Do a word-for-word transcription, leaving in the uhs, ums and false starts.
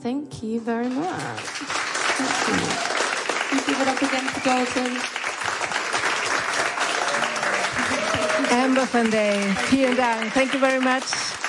Thank you very much. Thank you. Can you give it up again for Dalton? Amber van Day, vielen Dank. Thank you very much.